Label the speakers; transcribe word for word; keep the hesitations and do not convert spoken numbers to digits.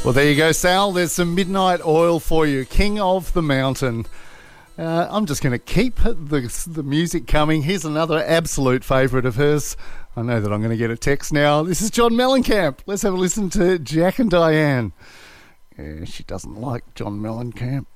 Speaker 1: Well, there you go, Sal. There's some Midnight Oil for you. King of the Mountain. Uh, I'm just going to keep the, the music coming. Here's another absolute favourite of hers. I know that I'm going to get a text now. This is John Mellencamp. Let's have a listen to Jack and Diane. Yeah, she doesn't like John Mellencamp.